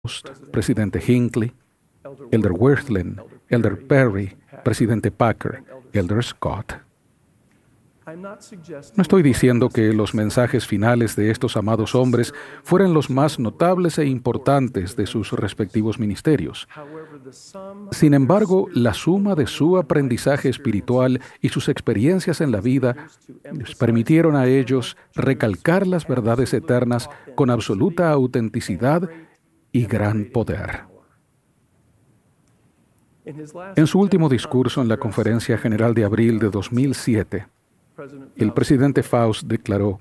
presidente Hinckley, Elder Wirthlin, Elder Perry, presidente Packer, Elder Scott. No estoy diciendo que los mensajes finales de estos amados hombres fueran los más notables e importantes de sus respectivos ministerios. Sin embargo, la suma de su aprendizaje espiritual y sus experiencias en la vida les permitieron a ellos recalcar las verdades eternas con absoluta autenticidad y gran poder. En su último discurso en la Conferencia General de abril de 2007, el presidente Faust declaró: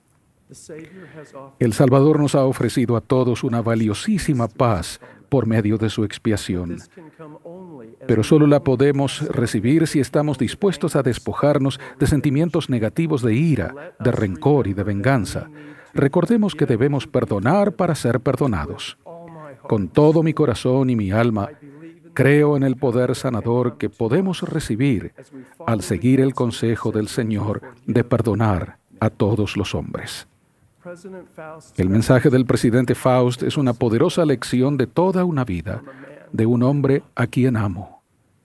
"El Salvador nos ha ofrecido a todos una valiosísima paz por medio de su expiación, pero solo la podemos recibir si estamos dispuestos a despojarnos de sentimientos negativos de ira, de rencor y de venganza. Recordemos que debemos perdonar para ser perdonados. Con todo mi corazón y mi alma, creo en el poder sanador que podemos recibir al seguir el consejo del Señor de perdonar a todos los hombres". El mensaje del presidente Faust es una poderosa lección de toda una vida, de un hombre a quien amo,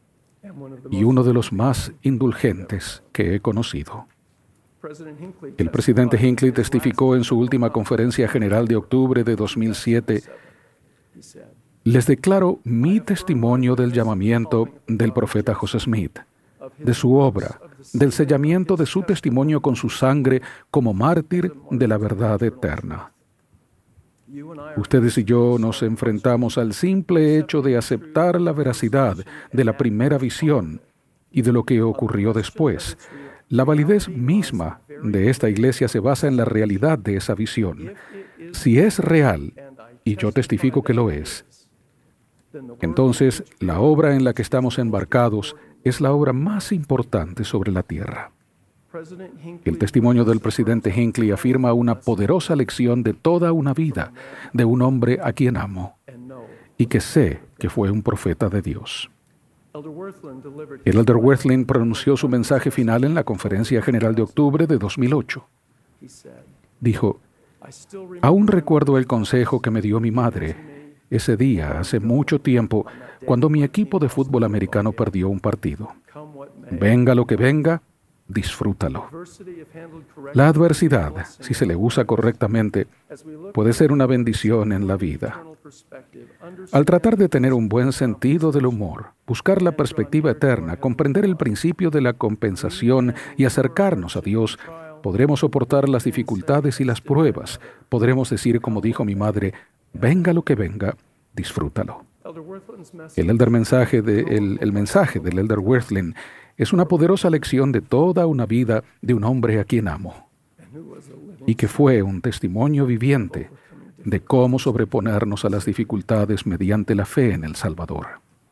y uno de los más indulgentes que he conocido. El presidente Hinckley testificó en su última conferencia general de octubre de 2007: "Les declaro mi testimonio del llamamiento del profeta José Smith, de su obra, del sellamiento de su testimonio con su sangre como mártir de la verdad eterna. Ustedes y yo nos enfrentamos al simple hecho de aceptar la veracidad de la primera visión y de lo que ocurrió después. La validez misma de esta iglesia se basa en la realidad de esa visión. Si es real, y yo testifico que lo es, entonces la obra en la que estamos embarcados es la obra más importante sobre la tierra". El testimonio del presidente Hinckley afirma una poderosa lección de toda una vida, de un hombre a quien amo y que sé que fue un profeta de Dios. El Elder Wirthlin pronunció su mensaje final en la Conferencia General de octubre de 2008. Dijo: "Aún recuerdo el consejo que me dio mi madre ese día, hace mucho tiempo, cuando mi equipo de fútbol americano perdió un partido. Venga lo que venga, disfrútalo. La adversidad, si se le usa correctamente, puede ser una bendición en la vida. Al tratar de tener un buen sentido del humor, buscar la perspectiva eterna, comprender el principio de la compensación y acercarnos a Dios, podremos soportar las dificultades y las pruebas. Podremos decir, como dijo mi madre: venga lo que venga, disfrútalo". El mensaje del Elder Wirthlin es una poderosa lección de toda una vida de un hombre a quien amo y que fue un testimonio viviente de cómo sobreponernos a las dificultades mediante la fe en el Salvador.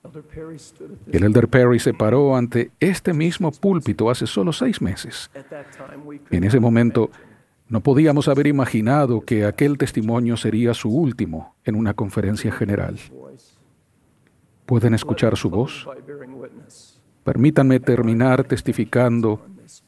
El Elder Perry se paró ante este mismo púlpito hace solo 6 meses. En ese momento, no podíamos haber imaginado que aquel testimonio sería su último en una conferencia general. ¿Pueden escuchar su voz? Permítanme terminar testificando,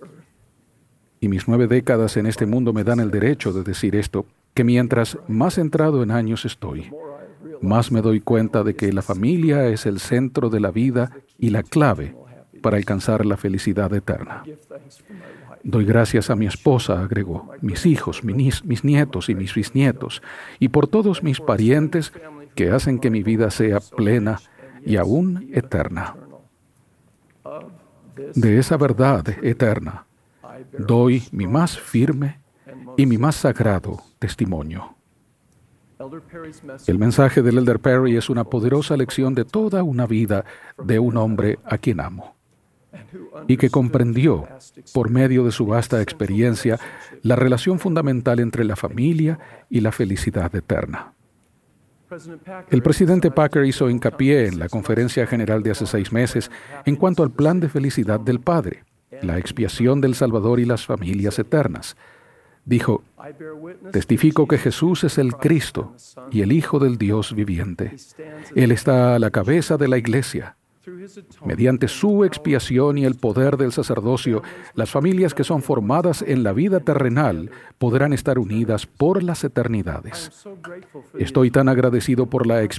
y mis 9 décadas en este mundo me dan el derecho de decir esto, que mientras más entrado en años estoy, más me doy cuenta de que la familia es el centro de la vida y la clave para alcanzar la felicidad eterna. Doy gracias a mi esposa, agregó, mis hijos, mis nietos y mis bisnietos, y por todos mis parientes que hacen que mi vida sea plena y aún eterna. De esa verdad eterna, doy mi más firme y mi más sagrado testimonio. El mensaje del Elder Perry es una poderosa lección de toda una vida de un hombre a quien amo y que comprendió, por medio de su vasta experiencia, la relación fundamental entre la familia y la felicidad eterna. El presidente Packer hizo hincapié en la conferencia general de hace 6 meses en cuanto al plan de felicidad del Padre, la expiación del Salvador y las familias eternas. Dijo: "Testifico que Jesús es el Cristo y el Hijo del Dios viviente. Él está a la cabeza de la iglesia. Mediante su expiación y el poder del sacerdocio, las familias que son formadas en la vida terrenal podrán estar unidas por las eternidades. Estoy tan agradecido por la